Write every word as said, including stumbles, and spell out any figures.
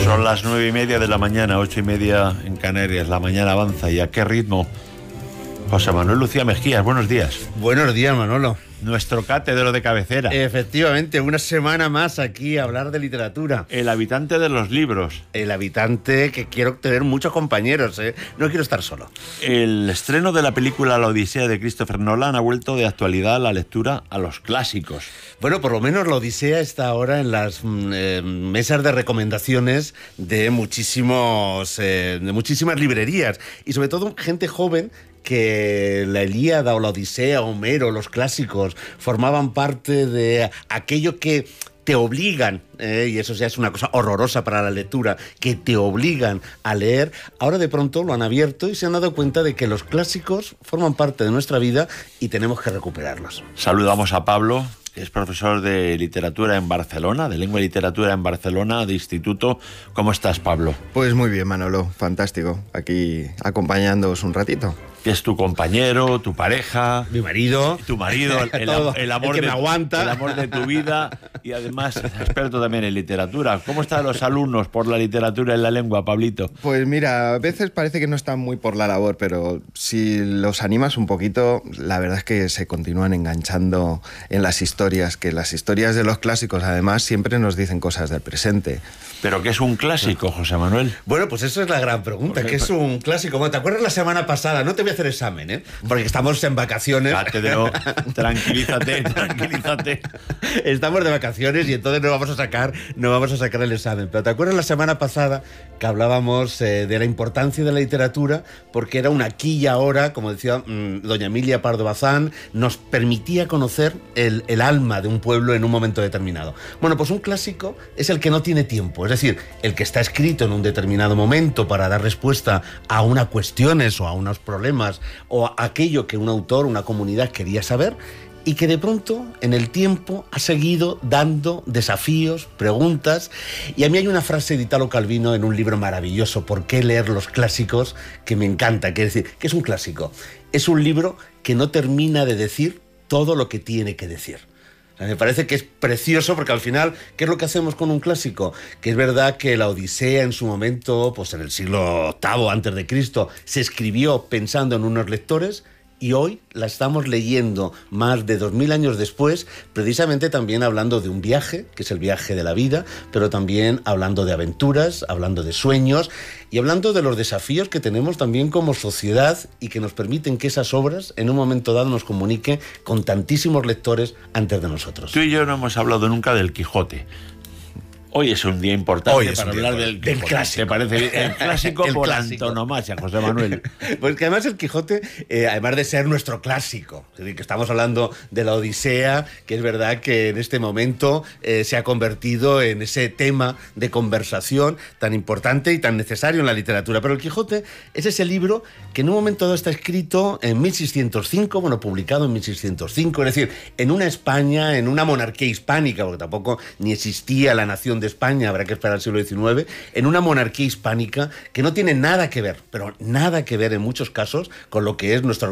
Son las nueve y media de la mañana, ocho y media en Canarias. La mañana avanza. ¿Y a qué ritmo? José Manuel Lucía Mejías, buenos días. Buenos días, Manolo. Nuestro cátedro de cabecera. Efectivamente, una semana más aquí a hablar de literatura. El habitante de los libros. El habitante que quiero tener muchos compañeros, ¿eh? No quiero estar solo. El estreno de la película La Odisea de Christopher Nolan ha vuelto de actualidad la lectura a los clásicos. Bueno, por lo menos La Odisea está ahora en las eh, mesas de recomendaciones de, muchísimos, eh, de muchísimas librerías y sobre todo gente joven que la Ilíada o la Odisea, Homero, los clásicos, formaban parte de aquello que te obligan, eh, y eso ya es una cosa horrorosa para la lectura, que te obligan a leer. Ahora de pronto lo han abierto y se han dado cuenta de que los clásicos forman parte de nuestra vida y tenemos que recuperarlos. Saludamos a Pablo, que es profesor de literatura en Barcelona, de lengua y literatura en Barcelona, de instituto. ¿Cómo estás, Pablo? Pues muy bien, Manolo, fantástico. Aquí acompañándoos un ratito. Que es tu compañero, tu pareja, mi marido, tu marido, el, el, el amor el que de, me aguanta, el amor de tu vida y además es experto también en literatura. ¿Cómo están los alumnos por la literatura y la lengua, Pablito? Pues mira, a veces parece que no están muy por la labor, pero si los animas un poquito, la verdad es que se continúan enganchando en las historias, que las historias de los clásicos además siempre nos dicen cosas del presente. ¿Pero qué es un clásico, José Manuel? Bueno, pues eso es la gran pregunta. ¿Qué es un clásico? Bueno, ¿te acuerdas la semana pasada? No te voy a hacer examen, ¿eh? Porque estamos en vacaciones. Cátedro, tranquilízate, tranquilízate. Estamos de vacaciones y entonces no vamos a sacar, no vamos a sacar el examen. Pero ¿te acuerdas la semana pasada que hablábamos eh, de la importancia de la literatura? Porque era un aquí y ahora, como decía mmm, doña Emilia Pardo Bazán, nos permitía conocer el, el alma de un pueblo en un momento determinado. Bueno, pues un clásico es el que no tiene tiempo. Es decir, el que está escrito en un determinado momento para dar respuesta a unas cuestiones o a unos problemas o a aquello que un autor, una comunidad quería saber y que de pronto en el tiempo ha seguido dando desafíos, preguntas. Y a mí hay una frase de Italo Calvino en un libro maravilloso, ¿Por qué leer los clásicos?, que me encanta, que es decir, ¿qué es un clásico? Es un libro que no termina de decir todo lo que tiene que decir. Me parece que es precioso porque al final, ¿qué es lo que hacemos con un clásico? Que es verdad que la Odisea en su momento, pues en el siglo octavo antes de Cristo, se escribió pensando en unos lectores y hoy la estamos leyendo más de dos mil años después, precisamente también hablando de un viaje, que es el viaje de la vida, pero también hablando de aventuras, hablando de sueños y hablando de los desafíos que tenemos también como sociedad y que nos permiten que esas obras en un momento dado nos comuniquen con tantísimos lectores antes de nosotros. Tú y yo no hemos hablado nunca del Quijote. Hoy es un día importante Hoy es para un hablar día del, del clásico. ¿Te parece bien? El clásico el por clásico. antonomasia, José Manuel. Pues que además el Quijote, eh, además de ser nuestro clásico, es decir, que estamos hablando de la Odisea, que es verdad que en este momento eh, se ha convertido en ese tema de conversación tan importante y tan necesario en la literatura. Pero el Quijote es ese libro que en un momento dado está escrito en mil seiscientos cinco, bueno, publicado en mil seiscientos cinco, es decir, en una España, en una monarquía hispánica, porque tampoco ni existía la nación de España, habrá que esperar al siglo diecinueve, en una monarquía hispánica que no tiene nada que ver, pero nada que ver en muchos casos con lo que es nuestro